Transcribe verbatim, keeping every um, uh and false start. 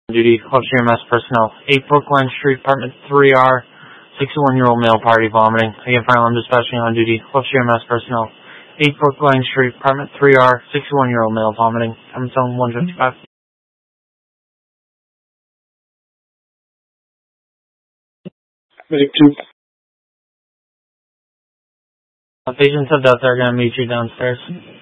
Duty, Officer E M S personnel. eight Brookline Street, apartment three R, sixty-one-year-old male party vomiting. Again, final, I'm dispatching on duty. Officer E M S personnel. eight Brookline Street, apartment three R, sixty-one-year-old male vomiting. I'm zone one fifty-five. Medic two. Uh, patients of death are going to meet you downstairs.